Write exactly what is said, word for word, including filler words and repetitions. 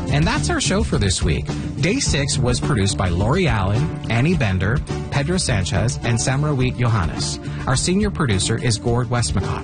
And that's our show for this week. Day six was produced by Lori Allen, Annie Bender, Pedro Sanchez, and Samrawit Johannes. Our senior producer is Gord Westmacott.